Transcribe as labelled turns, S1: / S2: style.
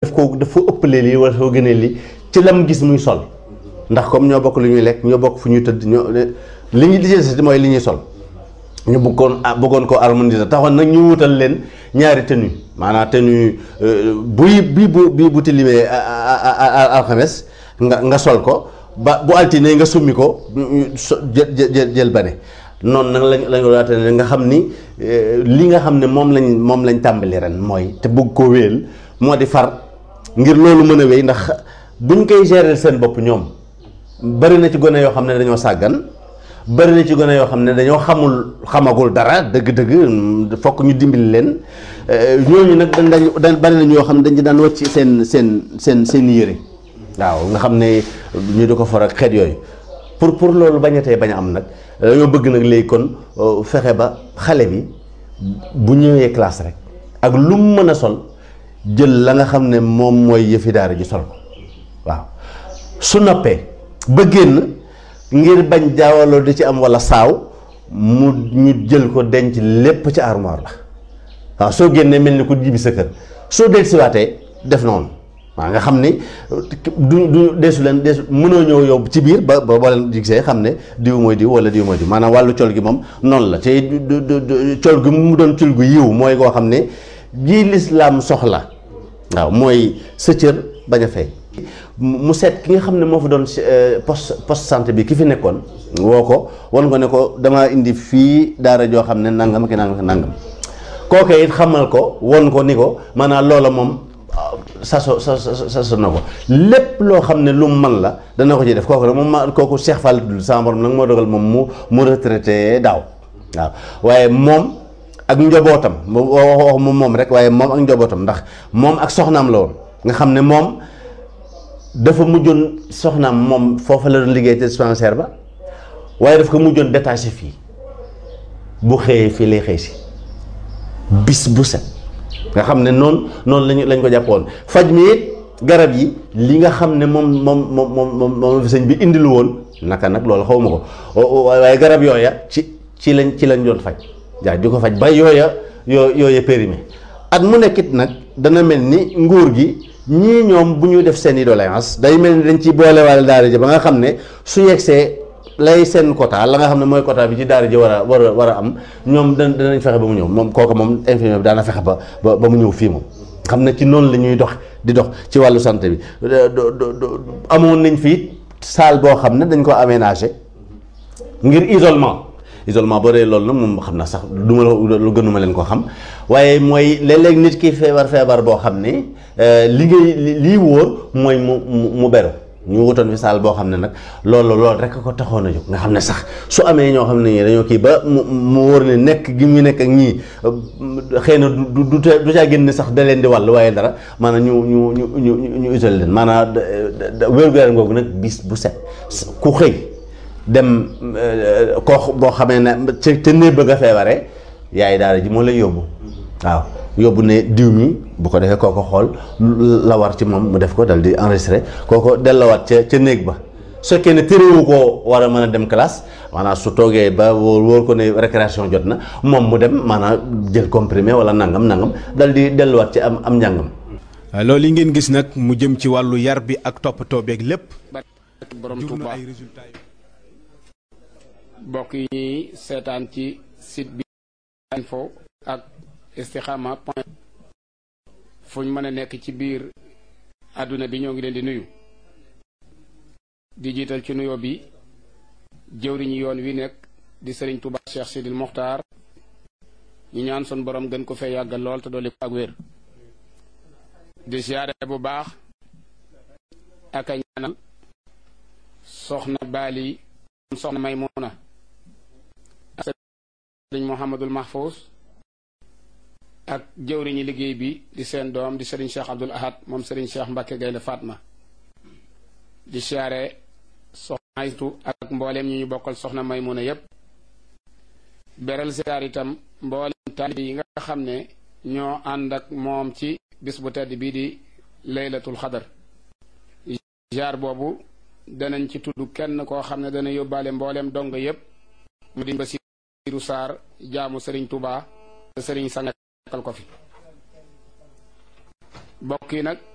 S1: dafa ëppale lii wala dafa gënee lii ci lam gis muy sol ndax comme ñoo bokk lu ñuy lekk ñoo bokk fu ñuy tëdd li ñu lijjanti mooy li ñuy sol ñu bëggoon ko harmoniser taxoon nag ñu wutal leen ñaari tenue maanaam tenue bu tilimee alxames nga sol ko ba bu altine nga summi ko jël bane noonu nag lañ waate ne nga xam ni li nga xam ne moom lañ tàmbali ren mooy te bëgg koo wéyal moo di far ngir loolu mën a wéy ndax buñ koy gérer seen bopp ñoom bari na ci gone yoo xam ne dañoo sàggan bari na ci gone yoo xam ne dañoo xamagul dara dëgg-dëgg fokk ñu dimbali leen ñooñu nag dañ bari na ñoo xam ne dañu daan wàcc seen yére waaw nga xam ne ñu di ko for ak xeet yooyu pour loolu bañatee bañ a am nag dañoo bëgg nag léegi kon fexe ba xale bi bu ñëwee classe rek ak lu mu mën a sol jël la nga xam ne moom mooy yëfi daara ji sol ko waaw su noppee ba génn ngir bañ jaawaloo di ci am walla saaw ñu jël ko denc lépp ci armoire la waaw soo génnee mel ni ku jibi sa kër soo dellusiwaatee def noonu waaw nga xam ni du deesu mënoo ñëw yow ci biir ba boo leen gisee xam ne diw mooy diw wala diw mooy diw maanaam wàllu col gi moom noonu la te col gi mu doon col gu yiw mooy koo xam ne ji lislaam soxla waaw mooy sa cër bañ a fay mu seet ki nga xam ne moo fa doon poste santé bi ki fi nekkoon woo ko wan ko ne ko damaa indi fii daara joo xam ne nangam ak nangam kooke it xamal ko won ko ni ko maanaam loola moom saso na ko lépp loo xam ne lu mu man la dana ko ci def kooku nag kooku Cheikh Fall dul sama borom nag moo dogal moom mu retraité daaw waaw waaye moom ak njobootam wax moom rek waaye moom ak njobootam ndax moom ak soxnaam la woon nga xam ne moom dafa mujjoon soxnaam moom foofa la doon liggéey te dispensaire ba waaye daf ko mujjoon détaché fii bu xëyee fii lay xëy si bis bu set nga xam ne noonu lañ ko jàppoon faj mi it garab yi li nga xam ne moom fi sëñ bi indilu woon naka nag loolu xaw ma ko waaye garab yooya ci lañ doon faj jaa di ko faj ba yooya périmé at mu nekkit nag dana mel ni nguur gi ñii ñoom bu ñu def seen i doléance day mel ni dañ ci boolewaale daara ji ba nga xam ne su yegsee lay seen quota la nga xam ne mooy quota bi ci daara ji war a am ñoom danañ fexe ba mu ñëw moom kooku moom infirmier bi daana fexe ba mu ñëw fii moom xam ne ci noonu la ñuy di dox ci wàllu santé bi amoon nañ fii salle boo xam ne dañ ko aménagé ngir isolement boo dee loolu nag moom xam naa sax lu gënuma leen ko xam waaye mooy léeg-léeg nit ki feebar boo xam ne lii wóor mooy mu beru ñu wutoon fi saal boo xam ne nag loolu rek ko taxoon a jóg nga xam ne sax su amee ñoo xam ne ñii dañoo kii ba mu wóor ne nekk gi mu nekk ak ñii xëy na du caa génn sax da leen di wàll waaye dara maanaam ñu isolé leen maanaam wér-gu-yaram googu nag bis bu set ku xëy dem koo boo xamee ne ca néeg ba nga feebaree yaay daara ji moo lay yóbbu waaw yóbbu ne diw mi bu ko defee kooko xool la war ci moom mu def ko dal di enregistré kooko dellawaat ca néeg ba su fekkee ne téréwu koo war a mën a dem classe maanaam su toogee ba wóor ko ne récréation jot na moom mu dem maanaam jël comprimé wala nangam dal di delluwaat ci am njàngam.
S2: loolu yi ngeen gis nag mu jëm ci wàllu yar bi ak toppatoo beeg lépp.
S3: borom Touba bokk yi ñuy seetaan ci site bi info ak Istikhama point fu ñu mën a nekk ci biir àdduna bi ñoo ngi leen di nuyu di jiital ci nuyoo bi jëwriñu yoon wi nekk di Serigne Touba Cheikh Sidil Mokhtar ñu ñaan son borom gën ko fee yàggal lool te dolli ko ak wér di siyaare bu baax ak a ñaanal soxna Bali soxna Maymuna Serigne Mouhamadul Mahfous ak jëwriñu liggéey bi di seen doom di Serigne Cheikh Abdoul Ahad moom Serigne Cheikh Mbacke Gaynde Fatma di siyaare soxna Aytu ak mbooleem ñu bokkal soxna Maymuna yépp beral siyaar itam mbooleem taalibe yi nga xam ne ñoo ànd ak moom ci bis bu tedd bii di laylatul xadar jaar boobu danañ ci tudd kenn koo xam ne dana yóbbaale mbooleem dong yépp mu di Basiiru Saar jaamu Serigne Touba Serigne sangal ko fi bokk yi nag